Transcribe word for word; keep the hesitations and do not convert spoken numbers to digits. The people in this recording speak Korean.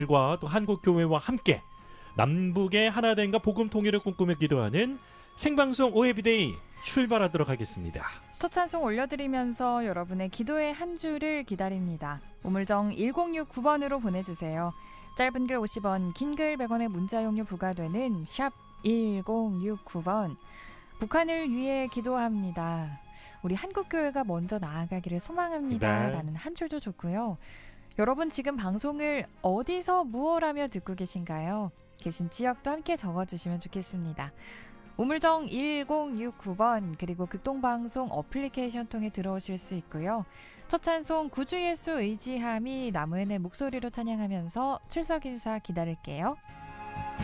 과 또 한국교회와 함께 남북의 하나됨과 복음 통일을 꿈꾸며 기도하는 생방송 오해비데이 출발하도록 하겠습니다. 첫 찬송 올려드리면서 여러분의 기도의 한 주를 기다립니다. 우물정 일공육구 번으로 보내주세요. 짧은 글 오십 원, 긴 글 백 원의 문자 용료 부과되는 샵 일공육구 번. 북한을 위해 기도합니다. 우리 한국교회가 먼저 나아가기를 소망합니다. 네. 라는 한 줄도 좋고요. 여러분 지금 방송을 어디서 무엇하며 듣고 계신가요? 계신 지역도 함께 적어주시면 좋겠습니다. 우물정 일공육구 번 그리고 극동방송 어플리케이션 통해 들어오실 수 있고요. 첫 찬송 구주 예수 의지함이 나무엔의 목소리로 찬양하면서 출석 인사 기다릴게요.